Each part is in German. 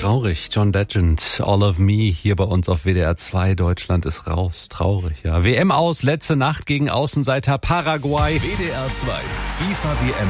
Traurig, John Legend, All of Me, hier bei uns auf WDR 2. Deutschland ist raus, traurig, ja. WM aus, letzte Nacht gegen Außenseiter Paraguay. WDR 2, FIFA WM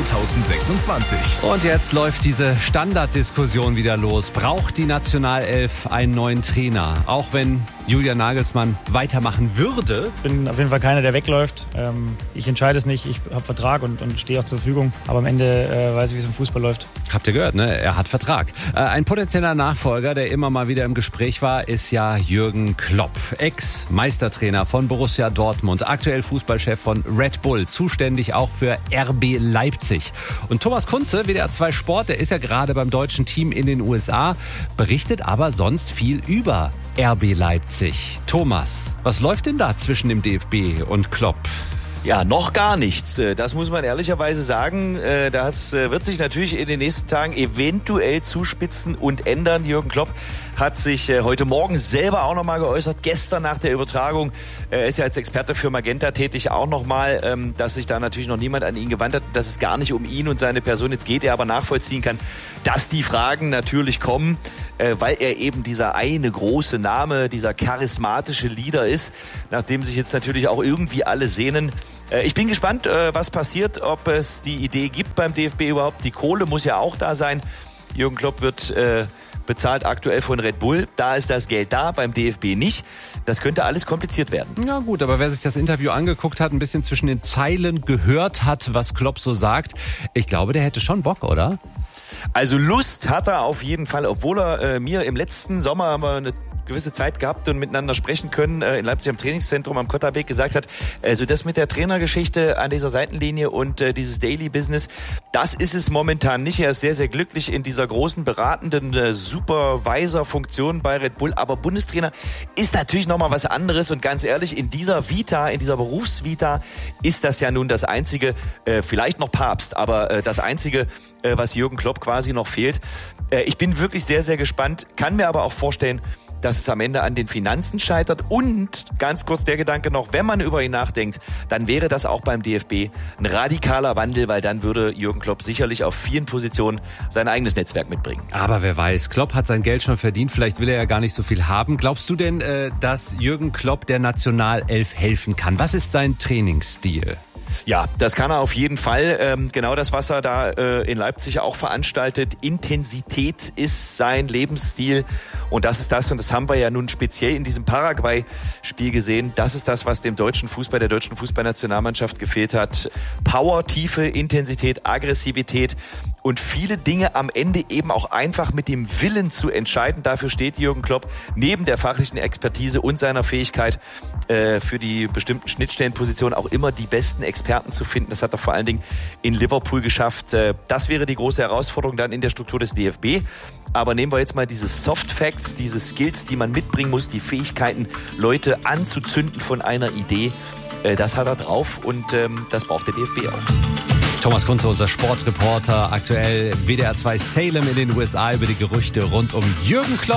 2026. Und jetzt läuft diese Standarddiskussion wieder los. Braucht die Nationalelf einen neuen Trainer? Auch wenn Julian Nagelsmann weitermachen würde. Ich bin auf jeden Fall keiner, der wegläuft. Ich entscheide es nicht, ich habe Vertrag und stehe auch zur Verfügung. Aber am Ende weiß ich, wie es im Fußball läuft. Habt ihr gehört, ne? Er hat Vertrag. Ein potenzieller Nachfolger, der immer mal wieder im Gespräch war, ist ja Jürgen Klopp. Ex-Meistertrainer von Borussia Dortmund, aktuell Fußballchef von Red Bull, zuständig auch für RB Leipzig. Und Thomas Kunze, WDR 2 Sport, der ist ja gerade beim deutschen Team in den USA, berichtet aber sonst viel über RB Leipzig. Thomas, was läuft denn da zwischen dem DFB und Klopp? Ja, noch gar nichts. Das muss man ehrlicherweise sagen. Das wird sich natürlich in den nächsten Tagen eventuell zuspitzen und ändern. Jürgen Klopp hat sich heute Morgen selber auch nochmal geäußert. Gestern nach der Übertragung, er ist ja als Experte für Magenta tätig, auch nochmal, dass sich da natürlich noch niemand an ihn gewandt hat, dass es gar nicht um ihn und seine Person jetzt geht, er aber nachvollziehen kann, dass die Fragen natürlich kommen, weil er eben dieser eine große Name, dieser charismatische Leader ist, nachdem sich jetzt natürlich auch irgendwie alle sehnen. Ich bin gespannt, was passiert, ob es die Idee gibt beim DFB überhaupt. Die Kohle muss ja auch da sein. Jürgen Klopp wird bezahlt aktuell von Red Bull. Da ist das Geld da, beim DFB nicht. Das könnte alles kompliziert werden. Ja gut, aber wer sich das Interview angeguckt hat, ein bisschen zwischen den Zeilen gehört hat, was Klopp so sagt, ich glaube, der hätte schon Bock, oder? Also Lust hat er auf jeden Fall, obwohl er mir im letzten Sommer haben wir eine gewisse Zeit gehabt und miteinander sprechen können, in Leipzig am Trainingszentrum am Kotterbeek gesagt hat, also das mit der Trainergeschichte an dieser Seitenlinie und dieses Daily Business, das ist es momentan nicht. Er ist sehr, sehr glücklich in dieser großen beratenden Supervisor-Funktion bei Red Bull, aber Bundestrainer ist natürlich nochmal was anderes und ganz ehrlich, in dieser Vita, in dieser Berufsvita ist das ja nun das Einzige, vielleicht noch Papst, aber das Einzige, was Jürgen Klopp quasi noch fehlt. Ich bin wirklich sehr, sehr gespannt, kann mir aber auch vorstellen, dass es am Ende an den Finanzen scheitert und ganz kurz der Gedanke noch, wenn man über ihn nachdenkt, dann wäre das auch beim DFB ein radikaler Wandel, weil dann würde Jürgen Klopp sicherlich auf vielen Positionen sein eigenes Netzwerk mitbringen. Aber wer weiß, Klopp hat sein Geld schon verdient, vielleicht will er ja gar nicht so viel haben. Glaubst du denn, dass Jürgen Klopp der Nationalelf helfen kann? Was ist sein Trainingsstil? Ja, das kann er auf jeden Fall. Genau das, was er da in Leipzig auch veranstaltet. Intensität ist sein Lebensstil. Und das ist das, und das haben wir ja nun speziell in diesem Paraguay-Spiel gesehen. Das ist das, was dem deutschen Fußball, der deutschen Fußballnationalmannschaft gefehlt hat. Power, Tiefe, Intensität, Aggressivität und viele Dinge am Ende eben auch einfach mit dem Willen zu entscheiden. Dafür steht Jürgen Klopp neben der fachlichen Expertise und seiner Fähigkeit, für die bestimmten Schnittstellenpositionen auch immer die besten Experten zu finden. Das hat er vor allen Dingen in Liverpool geschafft. Das wäre die große Herausforderung dann in der Struktur des DFB. Aber nehmen wir jetzt mal diese Soft Facts, diese Skills, die man mitbringen muss, die Fähigkeiten, Leute anzuzünden von einer Idee. Das hat er drauf und das braucht der DFB auch. Thomas Kunze, unser Sportreporter, aktuell WDR 2 Salem in den USA über die Gerüchte rund um Jürgen Klopp.